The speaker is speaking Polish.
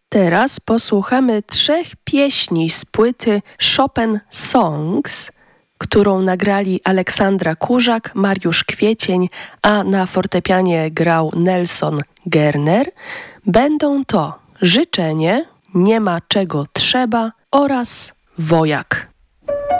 Teraz posłuchamy 3 pieśni z płyty Chopin Songs, którą nagrali Aleksandra Kurzak, Mariusz Kwiecień, a na fortepianie grał Nelson Gerner. Będą to Życzenie, Nie ma czego trzeba oraz Wojak.